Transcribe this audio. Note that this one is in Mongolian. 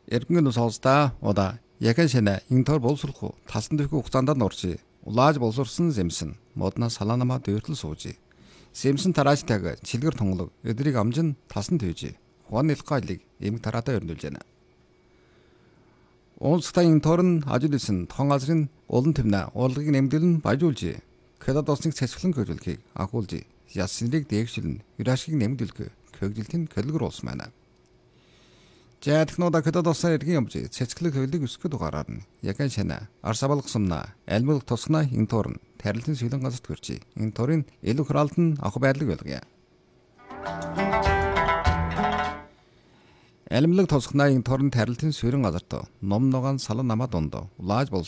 Эргэн сонсдаа удаа яхан шинэ интор боловсруулах тасан дэвхүү хугацаанд нурж улааж боловсурсан Сэмсэн модна салаанамаа дэвтэл сууж Сэмсэн тараажтайг чилгэр тунгалаг өдрийг амжин тасан төвж хуан илгаалыг эмг тараатаа өрнүүлж байна. Онцтой инторн ажуулсан тохон газрын улан төвнө урлагийг нэмдэлн бажуулж кедад осныг цэцгэлэн хөдөлгөхийг агуулж ясныг дээгшилэн юрашгийг нэмдэлг көгжилтэн көлгөр улс маань. За технологи кедад осноо эргэн юмж цэцгэлэг хөвлөг өсгөд угаараар нь яхан шинэ арсабалгасамна альмулх тусна инторн тарилтын сүлэн газарт хүрчи. Инторын илүү храалт нь авах байдлыг байлгая. Альмлаг тосгнаа инторн тарилтын сүрэн газарт ном ногоон салан намаа донд улааж